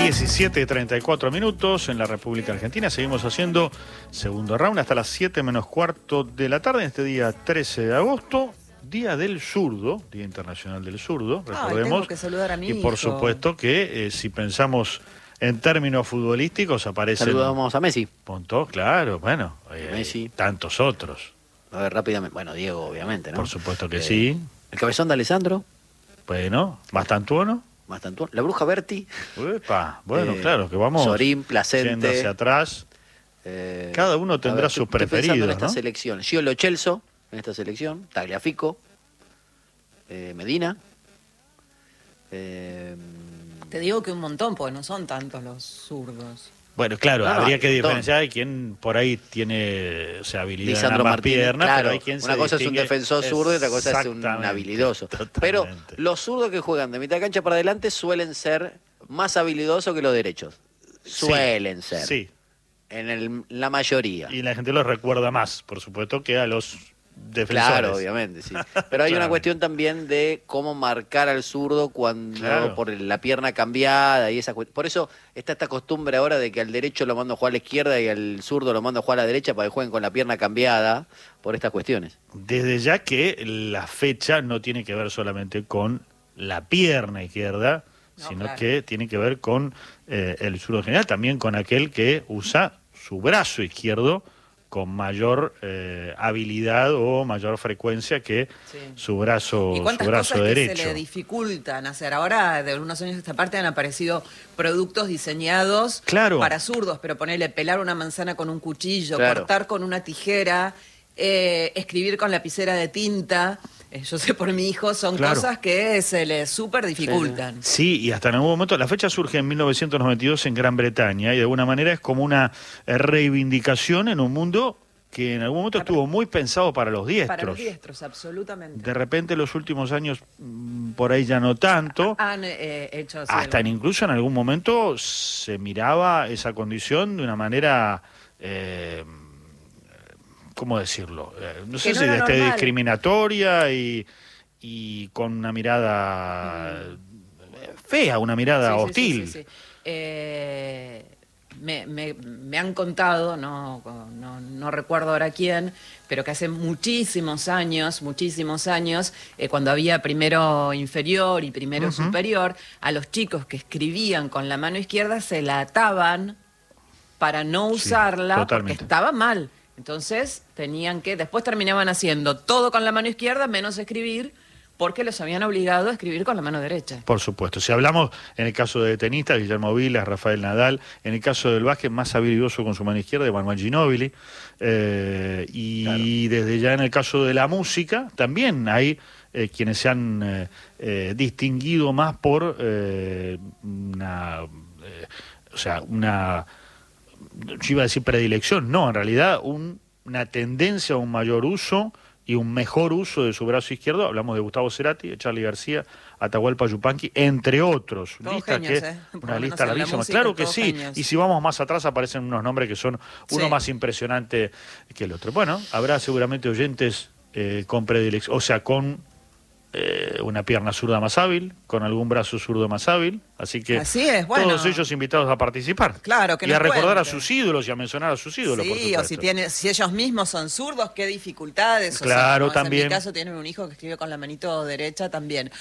17:34 en la República Argentina. Seguimos haciendo segundo round hasta las 7:15 de la tarde, en este día 13 de agosto, Día del Zurdo, Día Internacional del Zurdo, recordemos. Tengo que saludar a mi y por hijo. supuesto que si pensamos en términos futbolísticos aparecen... Saludamos a Messi. Punto, claro, bueno, Messi. tantos otros. A ver, rápidamente. Bueno, Diego, obviamente, ¿no? Por supuesto que sí. El cabezón de Alessandro. Bueno, Bastantuono. La bruja Berti. Uepa, bueno, claro, que vamos Sorín, Placente. yendo hacia atrás. Cada uno tendrá sus preferidos, en esta ¿no? selección. Gio Lo Celso, en esta selección. Tagliafico. Medina. Te digo que un montón, porque no son tantos los zurdos. Bueno, claro, No, habría que hay un montón. diferenciar. Hay quien por ahí tiene, o sea, habilidad en Lisandro ambas Martínez, piernas, claro, pero hay quien una se cosa es un distingue. defensor zurdo y otra cosa es un Exactamente, habilidoso. totalmente. Pero los zurdos que juegan de mitad de cancha para adelante suelen ser más habilidosos que los derechos. Suelen ser. Sí, En la mayoría. y la gente los recuerda más, por supuesto, que a los defensores. Claro, obviamente, sí. Pero hay una Claro. cuestión también de cómo marcar al zurdo cuando Claro. por la pierna cambiada y esa cuestión. Por eso está esta costumbre ahora de que al derecho lo mando a jugar a la izquierda y al zurdo lo mando a jugar a la derecha para que jueguen con la pierna cambiada por estas cuestiones. Desde ya que la fecha no tiene que ver solamente con la pierna izquierda, No, sino claro. que tiene que ver con el zurdo en general, también con aquel que usa su brazo izquierdo con mayor habilidad o mayor frecuencia que Sí. su brazo, ¿Y su cuántas brazo cosas que derecho. se le dificultan hacer? Ahora, de unos años a esta parte, han aparecido productos diseñados Claro. para zurdos, pero ponerle pelar una manzana con un cuchillo, Claro. cortar con una tijera, escribir con lapicera de tinta. Yo sé por mi hijo, son Claro. cosas que se le súper dificultan. Sí, y hasta en algún momento, la fecha surge en 1992 en Gran Bretaña y de alguna manera es como una reivindicación en un mundo que en algún momento estuvo muy pensado para los diestros. Para los diestros, absolutamente. De repente los últimos años por ahí ya no tanto. Han hecho... sí, Hasta incluso en algún momento se miraba esa condición de una manera, ¿cómo decirlo? No sé Que no si era esté normal. discriminatoria y con una mirada fea, una mirada Sí, sí, hostil. sí, sí, sí. Me han contado, no recuerdo ahora quién, pero que hace muchísimos años, cuando había primero inferior y primero superior, a los chicos que escribían con la mano izquierda se la ataban para no usarla porque totalmente. estaba mal. Entonces después terminaban haciendo todo con la mano izquierda menos escribir, porque los habían obligado a escribir con la mano derecha. Por supuesto. Si hablamos en el caso de tenistas, Guillermo Vilas, Rafael Nadal, en el caso del básquet, más habilidoso con su mano izquierda, Emanuel Ginóbili, y desde ya en el caso de la música, también hay quienes se han distinguido más por una, yo iba a decir predilección, no, en realidad una tendencia a un mayor uso y un mejor uso de su brazo izquierdo. Hablamos de Gustavo Cerati, de Charly García, Atahualpa Yupanqui, entre otros. Todos Lista genios, que Por una lo lista menos en la larguísima. música, Claro que todos sí. genios. Y si vamos más atrás aparecen unos nombres que son uno Sí. más impresionante que el otro. Bueno, habrá seguramente oyentes con predilección, o sea, con una pierna zurda más hábil, con algún brazo zurdo más hábil, así que Así es, bueno. todos ellos invitados a participar. Claro, que y a nos recordar a cuenten. sus ídolos y a mencionar a sus ídolos, por Sí, supuesto. o si ellos mismos son zurdos, qué dificultades. Claro, En también. mi caso tienen un hijo que escribe con la manito derecha también.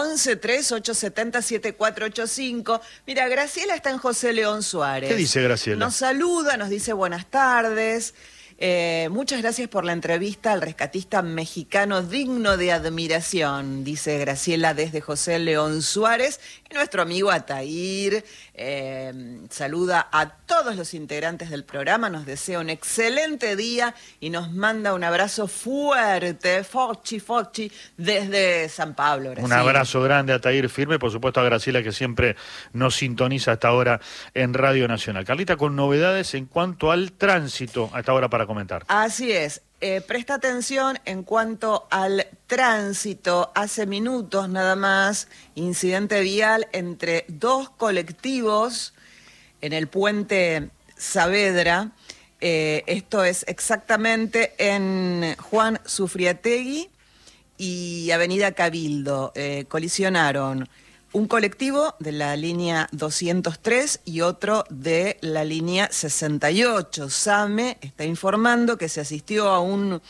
11-3-870-7485. Mira, Graciela está en José León Suárez. ¿Qué dice Graciela? Nos saluda, nos dice buenas tardes. Muchas gracias por la entrevista al rescatista mexicano digno de admiración, dice Graciela desde José León Suárez. Y nuestro amigo Atair saluda a todos los integrantes del programa, nos desea un excelente día y nos manda un abrazo fuerte, Fochi, desde San Pablo, Brasil. Un abrazo grande a Tair firme, por supuesto a Graciela que siempre nos sintoniza hasta ahora en Radio Nacional. Carlita, con novedades en cuanto al tránsito a esta hora para comentar. Así es. Presta atención en cuanto al tránsito. Hace minutos nada más, incidente vial entre dos colectivos en el puente Saavedra. Esto es exactamente en Juan Sufriategui y Avenida Cabildo. Colisionaron un colectivo de la línea 203 y otro de la línea 68. SAME está informando que se asistió a un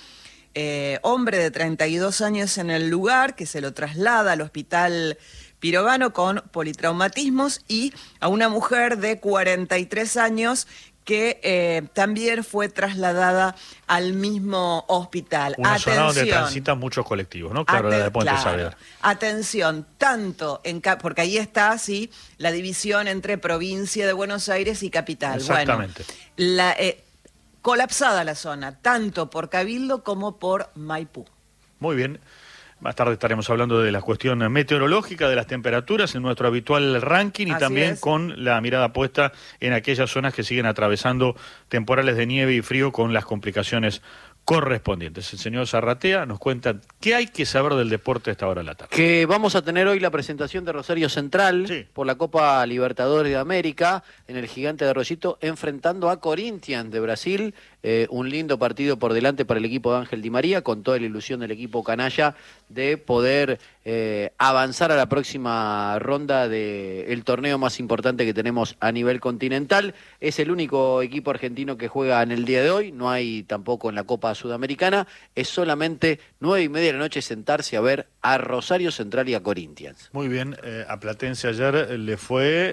hombre de 32 años en el lugar, que se lo traslada al hospital Pirogano con politraumatismos, y a una mujer de 43 años que también fue trasladada al mismo hospital. Una zona donde transitan muchos colectivos, ¿no? Claro, la de Puente Saavedra. Atención, tanto porque ahí está, sí, la división entre provincia de Buenos Aires y capital. Exactamente. Bueno, colapsada la zona, tanto por Cabildo como por Maipú. Muy bien. Más tarde estaremos hablando de la cuestión meteorológica, de las temperaturas, en nuestro habitual ranking, y Así también es. con la mirada puesta en aquellas zonas que siguen atravesando temporales de nieve y frío con las complicaciones correspondientes. El señor Zarratea nos cuenta qué hay que saber del deporte a esta hora de la tarde. Que vamos a tener hoy la presentación de Rosario Central, Sí, por la Copa Libertadores de América en el Gigante de Arroyito, enfrentando a Corinthians de Brasil. Un lindo partido por delante para el equipo de Ángel Di María, con toda la ilusión del equipo canalla de poder avanzar a la próxima ronda del torneo más importante que tenemos a nivel continental. Es el único equipo argentino que juega en el día de hoy, no hay tampoco en la Copa Sudamericana. Es solamente 9:30 de la noche sentarse a ver a Rosario Central y a Corinthians. muy bien. A Platense ayer le fue...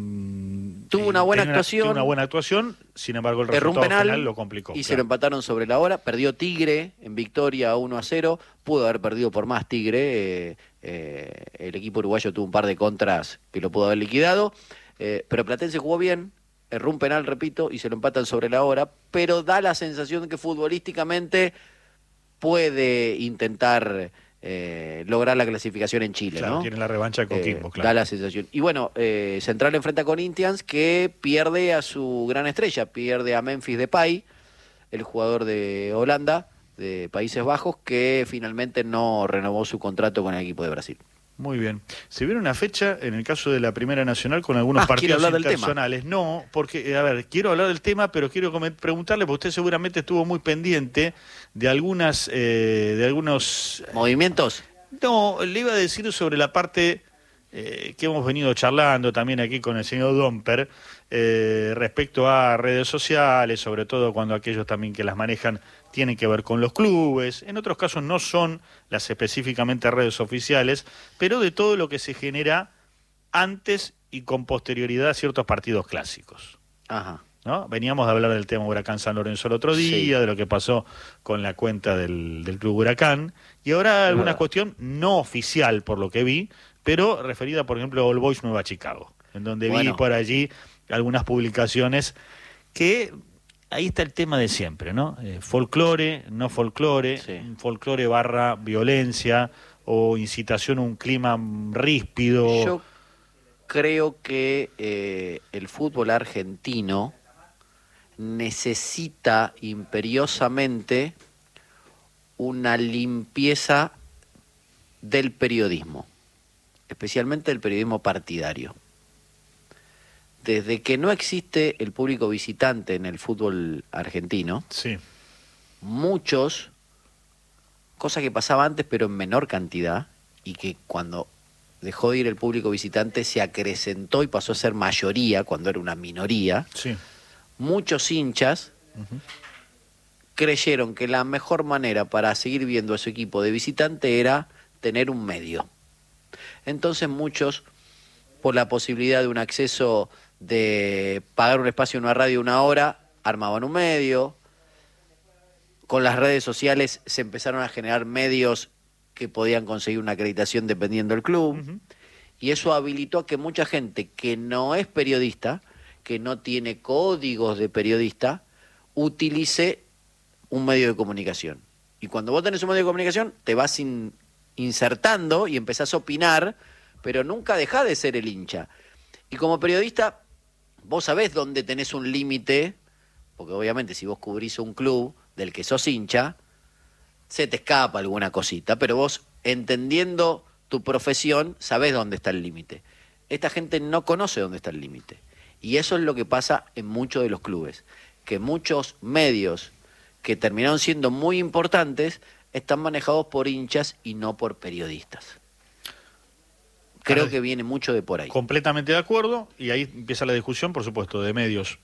Tuvo una buena actuación. Tuvo una buena actuación, sin embargo el Erró un resultado penal final lo complicó. y se claro. lo empataron sobre la hora. Perdió Tigre en victoria 1-0. Pudo haber perdido por más Tigre. El equipo uruguayo tuvo un par de contras que lo pudo haber liquidado. Pero Platense jugó bien. Erró un penal, repito, y se lo empatan sobre la hora. Pero da la sensación de que futbolísticamente puede intentar lograr la clasificación en Chile, Claro, ¿no? tiene la revancha de Coquimbo, claro. Da la sensación. Y bueno, Central enfrenta a Corinthians, que pierde a su gran estrella, pierde a Memphis Depay, el jugador de Holanda, de Países Bajos, que finalmente no renovó su contrato con el equipo de Brasil. Muy bien. ¿Se viene una fecha en el caso de la Primera Nacional con algunos ¿quiere partidos hablar del tema? internacionales? No, porque, a ver, quiero hablar del tema, pero quiero preguntarle, porque usted seguramente estuvo muy pendiente de algunos... ¿Movimientos? No, le iba a decir sobre la parte que hemos venido charlando también aquí con el señor Domper, respecto a redes sociales, sobre todo cuando aquellos también que las manejan tienen que ver con los clubes, en otros casos no son las específicamente redes oficiales, pero de todo lo que se genera antes y con posterioridad a ciertos partidos clásicos, Ajá. ¿no? Veníamos de hablar del tema Huracán San Lorenzo el otro día, Sí. de lo que pasó con la cuenta del Club Huracán, y ahora alguna verdad. cuestión no oficial por lo que vi, pero referida, por ejemplo, a All Boys Nueva Chicago, en donde vi Bueno. por allí algunas publicaciones que... Ahí está el tema de siempre, ¿no? Folclore, no folclore, Sí. folclore barra violencia o incitación a un clima ríspido. Yo creo que el fútbol argentino necesita imperiosamente una limpieza del periodismo, especialmente del periodismo partidario. Desde que no existe el público visitante en el fútbol argentino, Sí, muchos, cosa que pasaba antes pero en menor cantidad, y que cuando dejó de ir el público visitante se acrecentó y pasó a ser mayoría cuando era una minoría, sí. muchos hinchas creyeron que la mejor manera para seguir viendo a su equipo de visitante era tener un medio. Entonces muchos, por la posibilidad de un acceso de pagar un espacio en una radio 1 hora, armaban un medio. Con las redes sociales se empezaron a generar medios que podían conseguir una acreditación dependiendo del club. Y eso habilitó a que mucha gente que no es periodista, que no tiene códigos de periodista, utilice un medio de comunicación. Y cuando vos tenés un medio de comunicación, te vas insertando y empezás a opinar, pero nunca dejás de ser el hincha. Y como periodista, vos sabés dónde tenés un límite, porque obviamente si vos cubrís un club del que sos hincha, se te escapa alguna cosita, pero vos, entendiendo tu profesión, sabés dónde está el límite. Esta gente no conoce dónde está el límite. Y eso es lo que pasa en muchos de los clubes, que muchos medios que terminaron siendo muy importantes están manejados por hinchas y no por periodistas. Creo que viene mucho de por ahí. Completamente de acuerdo, y ahí empieza la discusión, por supuesto, de medios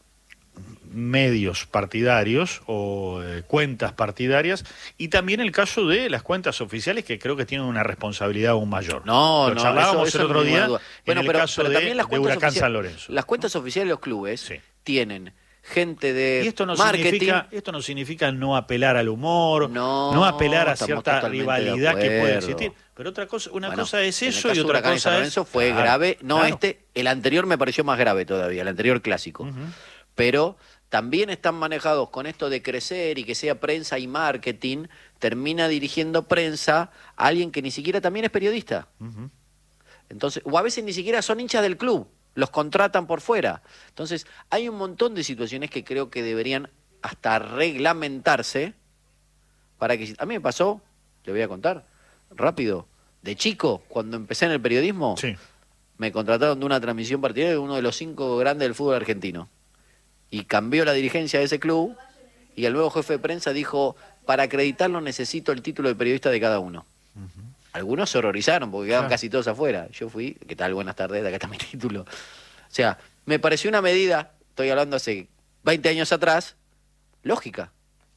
partidarios o cuentas partidarias, y también el caso de las cuentas oficiales, que creo que tienen una responsabilidad aún mayor. Lo charlábamos eso el otro día bueno, en el caso pero también las de Huracán San Lorenzo. Las cuentas oficiales de los clubes Sí. tienen gente de Y esto no marketing. esto no significa no apelar al humor, No, apelar a estamos cierta totalmente rivalidad de que puede acuerdo. existir. Pero una Bueno, cosa es en el eso caso y de otra Huracán y cosa San es... Lorenzo fue Claro, grave. No, claro. el anterior me pareció más grave todavía, el anterior clásico. Pero también están manejados con esto de crecer y que sea prensa y marketing, termina dirigiendo prensa a alguien que ni siquiera también es periodista. Entonces, o a veces ni siquiera son hinchas del club, los contratan por fuera. Entonces, hay un montón de situaciones que creo que deberían hasta reglamentarse para que... A mí me pasó, le voy a contar, rápido, de chico, cuando empecé en el periodismo, Sí. me contrataron de una transmisión partidaria de uno de los 5 grandes del fútbol argentino. Y cambió la dirigencia de ese club y el nuevo jefe de prensa dijo, para acreditarlo necesito el título de periodista de cada uno. Algunos se horrorizaron porque quedaban casi todos afuera. Yo fui, ¿qué tal? Buenas tardes, acá está mi título. O sea, me pareció una medida, estoy hablando hace 20 años atrás, lógica.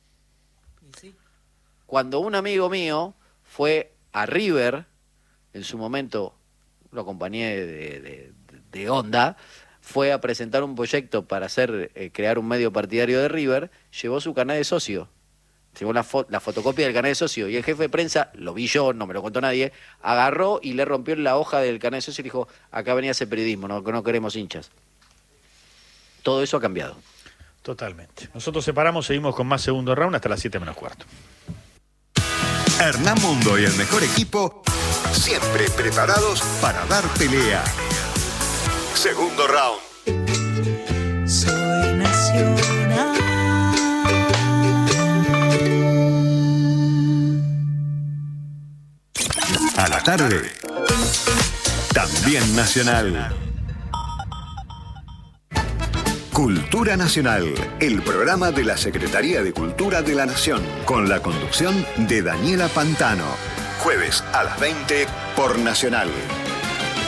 Sí. Cuando un amigo mío fue a River, en su momento lo acompañé de Onda, fue a presentar un proyecto para crear un medio partidario de River, llevó su carnet de socio. Llevó la fotocopia del carnet de socio y el jefe de prensa, lo vi yo, no me lo contó nadie, agarró y le rompió la hoja del carnet de socio y dijo, acá venía ese periodismo, no queremos hinchas. Todo eso ha cambiado. Totalmente. Nosotros separamos, seguimos con más segundo round hasta las 7 menos cuarto. Hernán Mundo y el mejor equipo, siempre preparados para dar pelea. Segundo round. Soy nacional. A la tarde, también nacional. Cultura Nacional, el programa de la Secretaría de Cultura de la Nación, con la conducción de Daniela Pantano. Jueves a las 20 por Nacional.